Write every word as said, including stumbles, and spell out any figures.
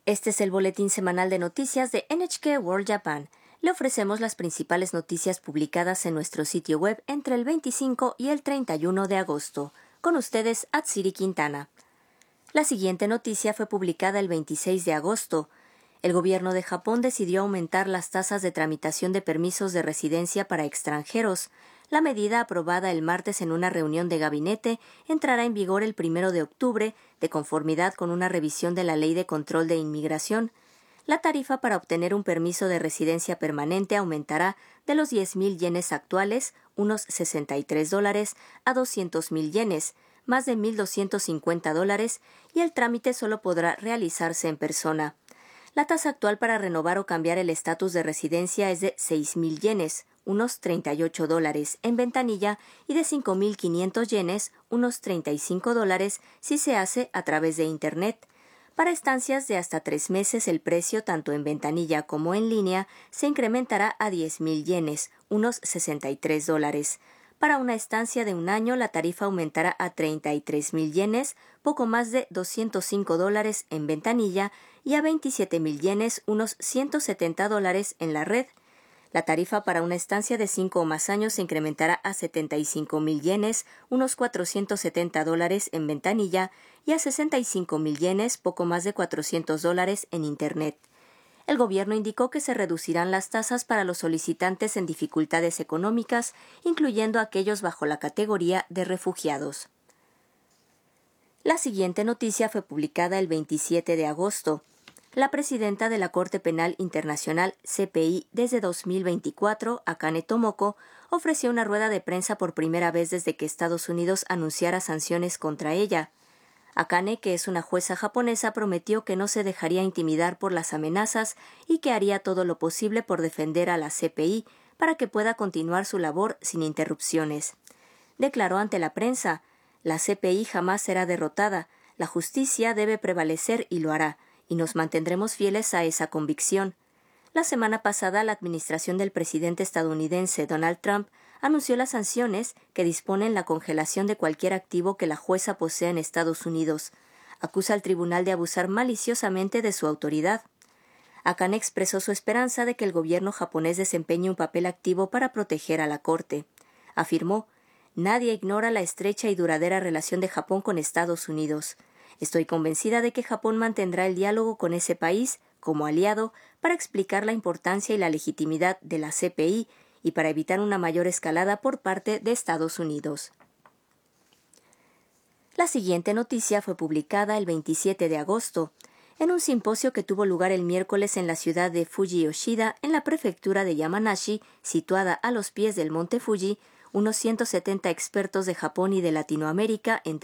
Este es el boletín semanal de noticias de N H K World Japan. Le ofrecemos las principales noticias publicadas en nuestro sitio web entre el veinticinco y el treinta y uno de agosto. Con ustedes, Atsiri Quintana. La siguiente noticia fue publicada el veintiséis de agosto. El gobierno de Japón decidió aumentar las tasas de tramitación de permisos de residencia para extranjeros. La medida, aprobada el martes en una reunión de gabinete, entrará en vigor el primero de octubre, de conformidad con una revisión de la Ley de Control de Inmigración. La tarifa para obtener un permiso de residencia permanente aumentará de los diez mil yenes actuales, unos sesenta y tres dólares, a doscientos mil yenes, más de mil doscientos cincuenta dólares, y el trámite solo podrá realizarse en persona. La tasa actual para renovar o cambiar el estatus de residencia es de seis mil yenes, unos treinta y ocho dólares, en ventanilla, y de cinco mil quinientos yenes, unos treinta y cinco dólares, si se hace a través de Internet. Para estancias de hasta tres meses, el precio, tanto en ventanilla como en línea, se incrementará a diez mil yenes, unos sesenta y tres dólares. Para una estancia de un año, la tarifa aumentará a treinta y tres mil yenes, poco más de doscientos cinco dólares en ventanilla, y a veintisiete mil yenes, unos ciento setenta dólares en la red. La tarifa para una estancia de cinco o más años se incrementará a setenta y cinco mil yenes, unos cuatrocientos setenta dólares en ventanilla, y a sesenta y cinco mil yenes, poco más de cuatrocientos dólares en Internet. El gobierno indicó que se reducirán las tasas para los solicitantes en dificultades económicas, incluyendo aquellos bajo la categoría de refugiados. La siguiente noticia fue publicada el veintisiete de agosto. La presidenta de la Corte Penal Internacional, C P I, desde dos mil veinticuatro, Akane Tomoko, ofreció una rueda de prensa por primera vez desde que Estados Unidos anunciara sanciones contra ella. Akane, que es una jueza japonesa, prometió que no se dejaría intimidar por las amenazas y que haría todo lo posible por defender a la C P I para que pueda continuar su labor sin interrupciones. Declaró ante la prensa: «La C P I jamás será derrotada, la justicia debe prevalecer y lo hará, y nos mantendremos fieles a esa convicción». La semana pasada, la administración del presidente estadounidense Donald Trump anunció las sanciones que disponen la congelación de cualquier activo que la jueza posea en Estados Unidos. Acusa al tribunal de abusar maliciosamente de su autoridad. Akane expresó su esperanza de que el gobierno japonés desempeñe un papel activo para proteger a la Corte. Afirmó: «Nadie ignora la estrecha y duradera relación de Japón con Estados Unidos. Estoy convencida de que Japón mantendrá el diálogo con ese país como aliado para explicar la importancia y la legitimidad de la C P I y para evitar una mayor escalada por parte de Estados Unidos». La siguiente noticia fue publicada el veintisiete de agosto. En un simposio que tuvo lugar el miércoles en la ciudad de Fuji Yoshida, en la prefectura de Yamanashi, situada a los pies del monte Fuji, unos ciento setenta expertos de Japón y de Latinoamérica, entre